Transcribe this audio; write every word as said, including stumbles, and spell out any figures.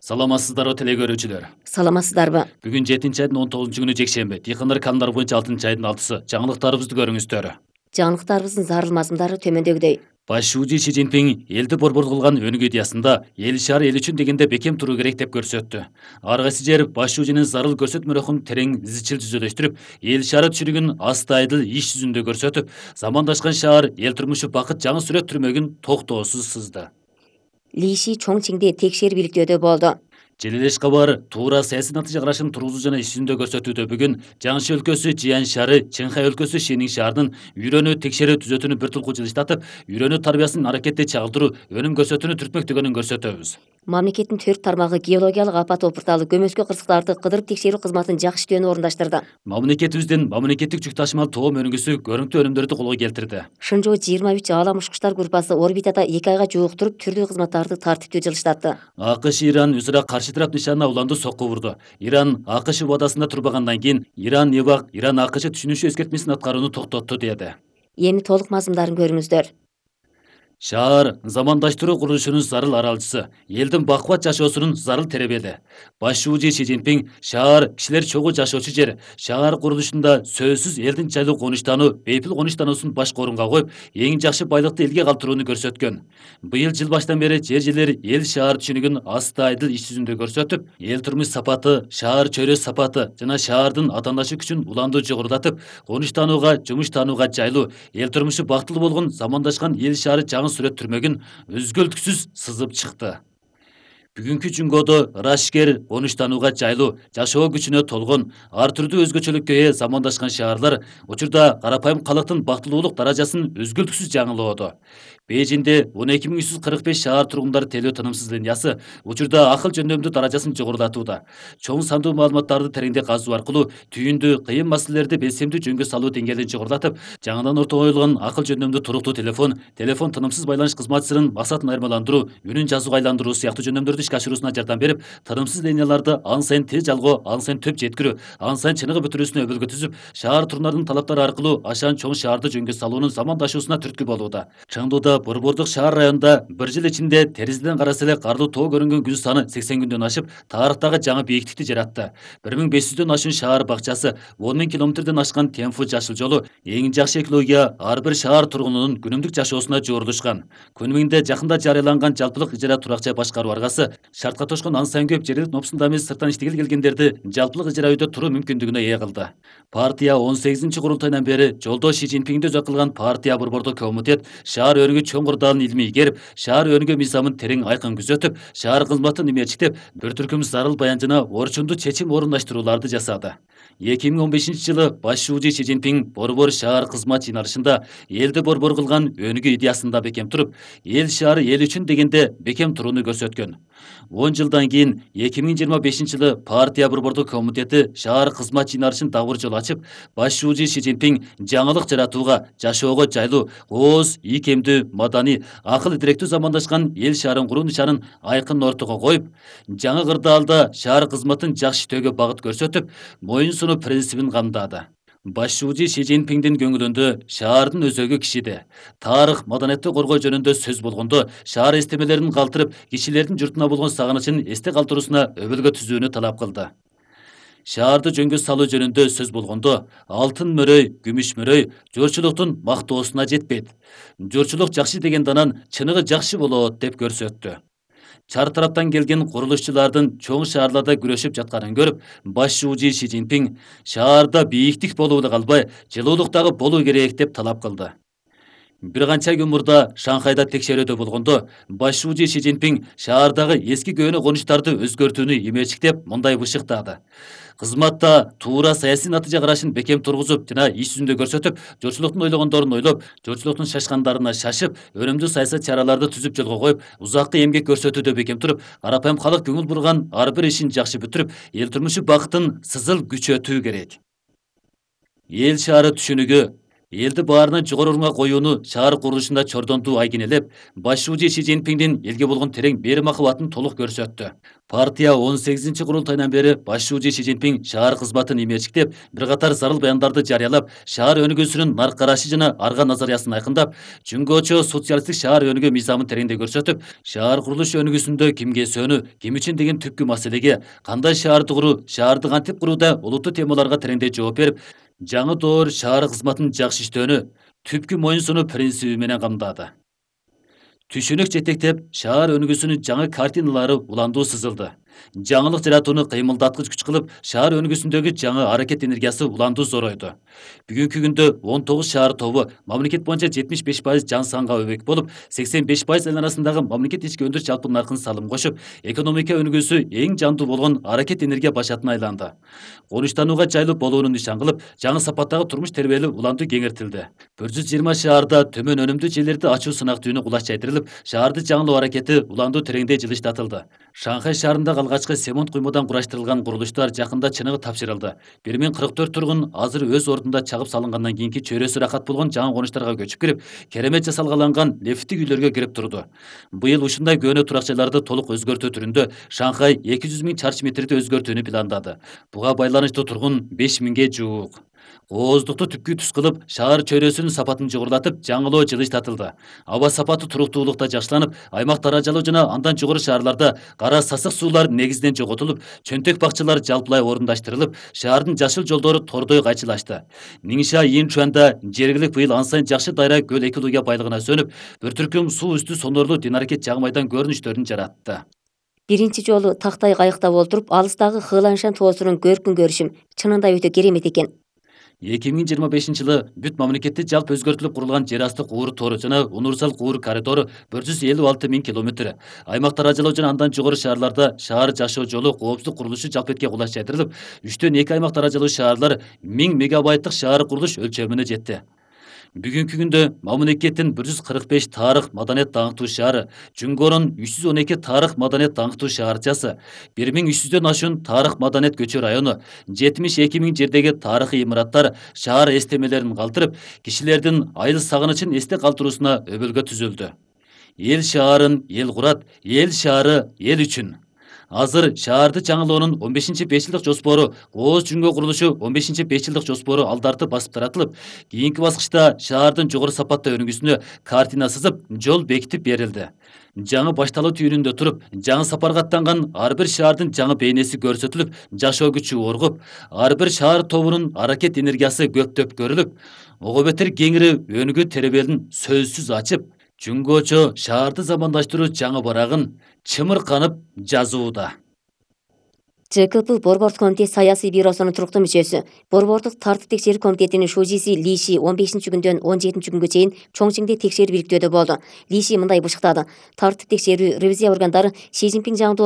Саламатсыздарбы теле көрүүчүлөр. Саламатсыздарбы? Бүгүн жетинчи айдын он тогузунчу күнү жекшемби. Дыйкандар канундар боюнча алтынчы айдын алтысы. Жаңылыктарыбызды көрүңүздөр. Жаңылыктарыбыздын зарыл мазмундары төмөндөгүдөй. Башчы Си Цзиньпин элди борбор кылган өнүгүү идеясында эл шаары эл үчүн дегенде бекем туруу керек деп көрсөттү. Ар кайсы жер башчынын зарыл көрсөтмөлөрүн терең изчил жүзөлөштүрүп, эл шаары түшүнүгүн астайдыл иш жүзүндө көрсөтүп, замандашкан шаар эл турмушу бакыт жаңы сүрөт түрмөгүн токтоосуз сызды. Ли Ши Чоңчиңде текшерип иликтөөдө болду. Желелеш кабар туура саясий натыйжа карашын тургузуу жана иш жүзүндө көрсөтүүдө бүгүн Жаңшы өлкөсү Жиян шаары, Чыңхай өлкөсү Шенин шаарынын үйрөнүү текшерүү түзөтүүнү бир тулку жылыштатып, үйрөнүү тарбиясын аракетти чагылдыруу, өнүм көрсөтүүнү түртмөктөгөнүн көрсөтөбүз. Мамлекеттин төрт тармагы геологиялык апат опурталы көмөскө кырсыктарды кыдырып текшерүү кызматын жакшы иштөөнү орундаштырды. Мамлекетибиздин мамлекеттик жүк ташымал тоом өнүгүүсү көрүнүктүү өнүмдөрдү колго келтирди. Шынжоо жыйырма үч аалам учкучтар группасы орбитада эки айга жуук туруп түрдүү кызматтарды тартиптүү жылыштатты. АКШ Иран өзара каршы тарап нишанына уланды сокку урду. Иран АКШ убадасында турбагандан кийин Иран Ибак Иран АКШ түшүнүшү эскертмесин аткарууну токтотту деди. Эми толук мазмундарын көрүңүздөр. Шаар замандаштыруу курулушунун зарыл аралчысы, элдин бакубат жашоосунун зарыл теребеди. Башчы Си Цзиньпин шаар кишилер чогуу жашоочу жер, шаар курулушунда сөзсүз элдин жайлуу конуштануу, бейпил конуштануусун башкы орунга коюп, эң жакшы байлыкты элге калтырууну көрсөткөн. Быйыл жыл баштан бери жер жерлер эл шаар түшүнүгүн астайдыл иш жүзүндө көрсөтүп, эл турмуш сапаты, шаар чөйрө сапаты жана шаардын атаандашы күчүн уланды жогорулатып, конуштанууга, жумуштанууга жайлуу, эл турмушу бактылуу болгон замандашкан эл шаары жаңы сүрөт түрмөгүн өзгөлтүксүз сызып чыкты. Бүгүнкү жунгодо ырашкер, конуштанууга жайлуу, жашоо күчүнө толгон, ар түрдүү өзгөчөлүккө ээ замандашкан шаарлар учурда карапайым калктын бактылуулук даражасын өзгөлтүксүз жаңылоодо. Бейжинде он эки миң үч жүз кырк беш шаар тургундары телөө тынымсыз линиясы учурда акыл жөндөмдүү даражасын жогорулатууда. Чоң сандуу маалыматтарды тереңдеп казуу аркылуу түйүндүү, кыйын маселелерди белсемдүү жөнгө салуу деңгээлин жогорулатып, жаңыдан ортого коюлган акыл жөндөмдүү туруктуу телефон, телефон тынымсыз байланыш кызматчысынын максатын айырмаландыруу, үнүн жазууга айландыруу сыяктуу жөндөмдөрдү ишке ашыруусуна жардам берип, тынымсыз линияларды ан сайын тез жалгоо, ан сайын төп жеткирүү, ан сайын чыныгы бүтүрүүсүнө өбөлгө түзүп, шаар тургундарынын талаптары аркылуу ашаан чоң шаарды жөнгө салуунун замандашуусуна түрткү болууда. Чыңдууда Борбордук шаар районунда бир жыл ичинде терезеден караса эле карлуу тоо көрүнгөн күн саны сексен күндөн ашып, тарыхтагы жаңы бийиктикти жаратты. бир миң беш жүздөн ашуун шаар бакчасы, он миң километрден ашкан Темфу жашыл жолу эң жакшы экология ар бир шаар тургунунун күнүмдүк жашоосуна жорулушкан. Күн миңде жакында жарыяланган жалпылык ижара турак жай башкаруу аргасы шартка тошкон ан сайын көп жергиликтүү нопсунда эмес сырттан иштегеле келгендерди жалпылык ижара үйдө туруу мүмкүндүгүнө ээ кылды. Партия он сегизинчи курултайынан бери жолдо Си Цзиньпинди өзөк кылган партия борбордук комитет шаар өнүгүү чоң курдалын илмий игерип, шаар өнүгүү мыйзамын терең айкын күзөтүп, шаар кызматын имечиктеп, бир түркүм зарыл баян жана орчундуу чечим орундаштырууларды жасады. эки миң он бешинчи жылы башчы Си Цзиньпин борбор шаар кызмат жыйналышында элди борбор кылган өнүгүү идеясында бекем туруп, эл шаары эл үчүн дегенде бекем турууну көрсөткөн. он жылдан кийин эки миң жыйырма бешинчи жылы партия борбордук комитети шаар кызмат жыйналышын дагы бир жолу ачып, башчы Си Цзиньпин жаңылык жаратууга, жашоого жайлуу, ооз, ийкемдүү, маданий, акыл идиректүү замандашкан эл шаарын куруу нышанын айкын ортого коюп, жаңы кырдаалда шаар кызматын жакшы иштөөгө багыт көрсөтүп, моюн сунуу принцибин камдады. Башчы Си Цзиньпиндин көңүлүндө шаардын өзөгү кишиде. Тарых, маданиятты коргоо жөнүндө сөз болгондо, шаар эстемелерин калтырып, кишилердин журтуна болгон сагынычын эсте калтыруусуна өбөлгө түзүүнү талап кылды. Шаарды жөнгө салуу жөнүндө сөз болгондо, алтын мөрөй, күмүш мөрөй журчулуктун мактоосуна жетпейт. Журчулук жакшы дегенде анан чыныгы жакшы болот деп көрсөттү. Чар тараптан келген курулушчулардын чоң шаарларда күрөшүп жатканын көрүп, башчы Си Цзиньпин шаарда бийиктик болуу эле калбай, жылуулук дагы болуу керек деп талап кылды. Бир канча күн мурда Шанхайда текшерүүдө болгондо, башчы Си Цзиньпин шаардагы эски көөнө конуштарды өзгөртүүнү имечиктеп мындай бышыктады. Кызматта туура саясий натыйжа карашын бекем тургузуп жана иш жүзүндө көрсөтүп, журчулуктун ойлогондорун ойлоп, журчулуктун шашкандарына шашып, өнүмдүү саясат чараларды түзүп жолго коюп, узаккы эмгек көрсөтүүдө бекем туруп, карапайым калк көңүл бурган ар бир ишин жакшы бүтүрүп, эл турмушу бакытын сызыл күчөтүү керек. Эл шаары түшүнүгү Элди баарынан жогору орунга коюуну шаар курулушунда чордонтуу айгинелеп, башчыбыжы Си Цзиньпиндин элге болгон терең бери махабатын толук көрсөттү. Партия он сегизинчи курултайынан бери башчыбыжы Си Цзиньпин шаар кызматын имечиктеп, бир катар зарыл баяндарды жарыялап, шаар өнүгүүсүнүн нарк карашы жана арга назариясын айкындап, жөнгөчө социалисттик шаар өнүгүү мыйзамын тереңдей көрсөтүп, шаар курулуш өнүгүүсүндө кимге сөөнүү, ким үчүн деген түпкү маселеге, кандай шаарды куруу, шаарды кантип курууда олуттуу темаларга тереңдей жооп берип, жаңы доор шаар кызматын жакшы иштөөнү түпкү моюн сунуу принциби менен камдады. Түшүнүк жетектеп, шаар өнүгүүсүнүн жаңы картиналары уландуу сызылды. Жаңылык жаратууну кыймылдаткыч күч кылып, шаар өнүгүүсүндөгү жаңы аракет энергиясы уландуу зоройду. Бүгүнкү күндө он тогуз шаар тобу мамлекет боюнча жетимиш беш пайыз жан санга өбөк болуп, сексен беш пайыз эл арасындагы мамлекет ички өндүрүш жалпы наркын салым кошуп, экономика өнүгүүсү эң жандуу болгон аракет энергия башатына айланды. Конуштанууга жайлуу болууну нишан кылып, жаңы сапаттагы турмуш тербелүү улантуу кеңейтилди. бир жүз жыйырма шаарда төмөн өнүмдүү жерлерди ачуу сынак түйүнү кулачайтырылып, шаарды жаңылоо аракети уландуу тереңдей жылыштатылды. Шанхай шаарында алгачкы семонт куймадан кураштырылган курулуштар жакында чыныгы тапшырылды. бир миң кырк төрт тургун азыр өз ордунда чагып салынгандан кийинки чөйрөсү рахат болгон жаңы конуштарга көчүп кирип, керемет жасалгаланган лифттик үйлөргө кирип турду. Быйыл ушундай көөнө турак жайларды толук өзгөртүү түрүндө Шанхай эки жүз миң чарчы метрди өзгөртүүнү пландады. Буга байланыштуу тургун беш миңге жуук. Ооздукту түпкү түз кылып, шаар чөйрөсүнүн сапатын жогорулатып, жаңылоо жылыштатылды. Аба сапаты туруктуулукта жакшыланып, аймак даражалуу жана андан жогору шаарларда кара сасык суулар негизинен жоготулуп, чөнтөк бакчалар жалпылай орундаштырылып, шаардын жашыл жолдору тордой кайчылашты. Ниңша Йинчуанда жергилик быйыл ан сайын жакшы дайра көл экология байлыгына сөнүп, бир түркүм суу үстү сонорлуу динаракет жагмайдан көрүнүштөрүн жаратты. Биринчи жолу тактай кайыкта олтуруп, алыстагы Хыланшан тоосунун көркүн көрүшүм чынында өтө керемет экен. эки миң жыйырма бешинчи жылы бүт мамлекетти жалпы өзгөртүлүп курулган жер асты куур тору жана универсал куур коридору бир жүз элүү алты миң километр. Аймак даражалуу жана андан жогору шаарларда шаар жашоо жолу коопсуздук курулушу жалпетке кулачайтырылып, үчтөн эки аймак даражалуу шаарлар миң мегабайттык шаар курулуш өлчөмүнө жетти. Бүгүнкү күндө мамлекеттин бир жүз кырк беш тарых маданият даңктуу шаары, Жүнгөрүн үч жүз он эки тарых маданият даңктуу шаарчасы, бир миң үч жүздөн ашуун тарых маданият көчө району, жетимиш эки миң жердеги тарыхый имараттар шаар эстемелерин калтырып, кишилердин айыл сагынычын эсте калтыруусуна өбөлгө түзүлдү. Эл шаарын эл курат, эл шаары эл үчүн. Азыр шаарды жаңылоонун он бешинчи беш жылдык жоспору, Кооз Жүнгө курулушу он бешинчи беш жылдык жоспору алдарты басып таратылып, кийинки баскычта шаардын жогору сапатта өнүгүүсүнө картина сызып, жол бекитип берилди. Жаңы башталуу түйүнүндө туруп, жаңы сапарга аттанган ар бир шаардын жаңы бейнеси көрсөтүлүп, жашоо күчү оргуп, ар бир шаар тобунун аракет энергиясы көптөп көрүлүп, ого бетер кеңири өнүгүү теребелин сөзсүз ачып, Жүнгөчө шаарды замандаштыруу жаңы барагын чымырканып жазууда. Ж К П Борбордук комитет саясий бюросунун туруктуу мүчөсү, Борбордук тартип текшерүү комитетинин шужиси Ли Ши он бешинчи күндөн он жетинчи күнгө чейин Чоңчиңде текшерүү бириктөөдө болду. Ли Ши мындай бышыктады: тартип текшерүү ревизия органдары Си Цзиньпин жаңы